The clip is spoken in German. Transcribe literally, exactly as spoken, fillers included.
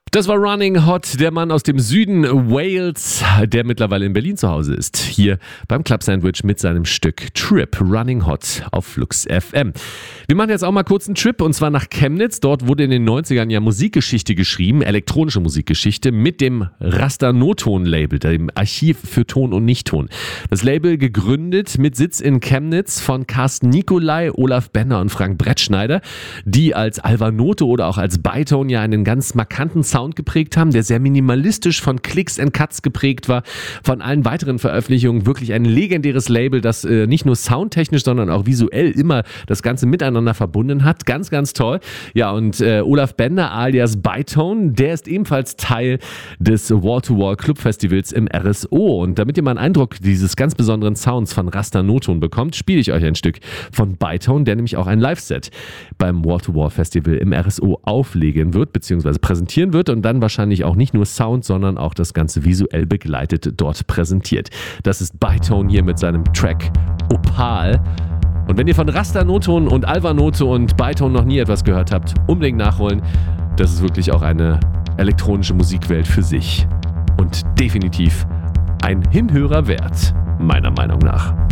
Das war Running Hot, der Mann aus dem Süden Wales, der mittlerweile in Berlin zu Hause ist. Hier beim Club Sandwich mit seinem Stück Trip, Running Hot auf Flux F M. Wir machen jetzt auch mal kurz einen Trip und zwar nach Chemnitz. Dort wurde in den neunzigern ja Musikgeschichte geschrieben, elektronische Musikgeschichte mit dem Raster-No-Ton-Label, dem Archiv für Ton und Nichtton. Das Label gegründet mit Sitz in Chemnitz von Carsten Nicolai, Olaf Benner und Frank Brettschneider, die als Alvanote oder auch als Bytone ja einen ganz markanten Sound geprägt haben, der sehr minimalistisch von Clicks and Cuts geprägt war. Von allen weiteren Veröffentlichungen wirklich ein legendäres Label, das äh, nicht nur soundtechnisch, sondern auch visuell immer das Ganze miteinander verbunden hat. Ganz, ganz toll. Ja, und äh, Olaf Bender alias Bytone, der ist ebenfalls Teil des Wall-to-Wall Club Festivals im R S O. Und damit ihr mal einen Eindruck dieses ganz besonderen Sounds von Raster No-Ton bekommt, spiele ich euch ein Stück von Bytone, der nämlich auch ein Live-Set beim Wall-to-Wall Festival im R S O auflegen wird, beziehungsweise präsentieren wird und dann wahrscheinlich auch nicht nur Sound, sondern auch das Ganze visuell begleitet dort präsentiert. Das ist Bytone hier mit seinem Track Opal. Und wenn ihr von Raster No-Ton und Alvanote und Bytone noch nie etwas gehört habt, unbedingt nachholen. Das ist wirklich auch eine elektronische Musikwelt für sich. Und definitiv ein Hinhörer wert, meiner Meinung nach.